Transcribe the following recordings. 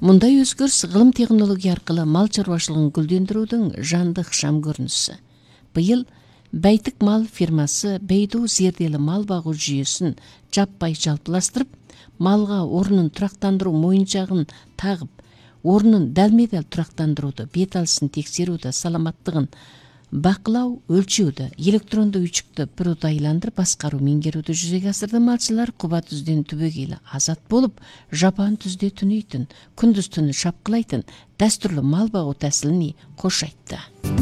Мындай өзгөрүш гылым технология аркылы мал чарбашылыгын гүлдөндүрүүнүн жанды ыкшам көрүнүшү. Быйыл Бәйтик мал фирмасы Бейду зерделі мал багуу жүйөсүн жаппай жалпылаштырып, малга орнун турактандыруу моюнчагын тагып, орнун далме-дал турактандырууду, бет алысын текшерүүдө, саламаттыгын бакылау, өлчүүдө, электрондуу үчүктө бир ууда айландырып баскаруу меңгерүүдө жүзөгө асырды. Малчылар куба түздөн түбөгейлі азат болуп, жапан түздө түнөйтүн, күндүз түнү шапкылайтын дастурлуу мал багуу тәсилини кош айтты.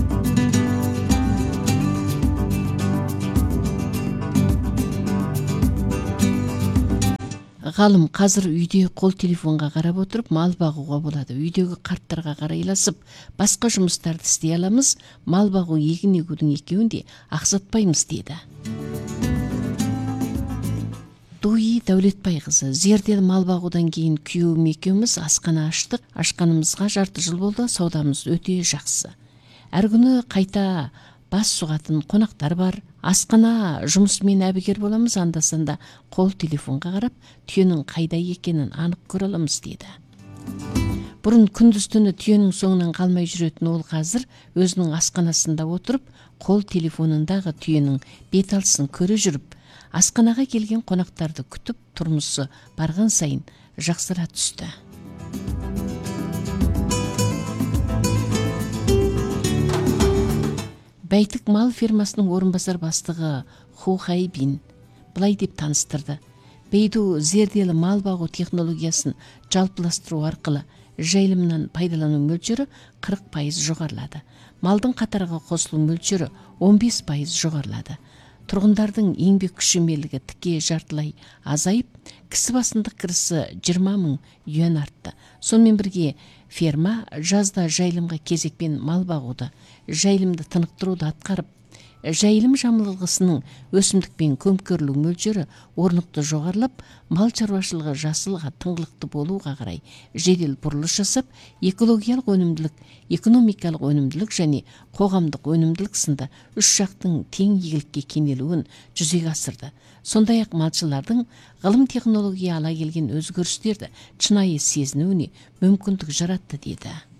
Галым казыр үйдө кол телефонго карап отуруп мал багууга болот. Үйдөгү карттарга карайласып, башка жумуштарды истей аламыз. Мал багуу, эгин эгүүдүн экөөүн да аксатпайбыз дейди. Дуи Даулетбай кызы: зердел мал багуудан кийин күйөөм экөөбүз аскана ачтык. Ачканыбызга жарты жыл болду. Соодамыз өтө жакшы. Ар күнү кайта бас сугатын конактар бар. Аскана жумуш менен абигер боламыз. Анда-санда кол телефонго карап, түйөнүн кайда экенин анык көрө аламыз дейди. Бурун күндүз түнү түйөнүн соңунан калмай жүрөтүн ол азыр өзүнүн асканасында отуруп, кол телефонундагы түйөнүн бет алысын көрө жүрүп, асканага келген конактарды күтүп, турмушу барган сайын жаксыра түштү. Бәйтик мал фирмасынын орун басар баштыгы Ху Хайбин былай деп таныштырды. Бейду зерделі мал багуу технологиясын жалпылаштыруу аркылы жайылымдан пайдалануу мөлчөрү 40% жогорулады. Малдын катарга косулуу мөлчөрү 15% жогорулады. Тургундардын эмгек күчүмөлүгү тикей жартылай азайып, киси басымдык кырысы 20 000 юан артты. Сонун бирге ферма жазда жайылымга кезекпен мал багууда, жайылымды тыныктырууду аткарып, жайылым жамылгысынын өсүмдүкпен көмкөрүлүү мөлчөрү орнуктуу жогорулап, мал чарбашылыгы жасылга, тыңгылыктуу болууга карай жедел бурулуш жасап, экологиялык өнүмдүүлүк, экономикалык өнүмдүүлүк жана коомдук өнүмдүүлүк сынды үч жактын тең ийгиликке кенелүүнү жүзөгө асырды. Сондай ак малчылардын гылым технология ала келген өзгөрүштөрдү чынайы сезинүүнү мүмкүндүк жаратты дейди.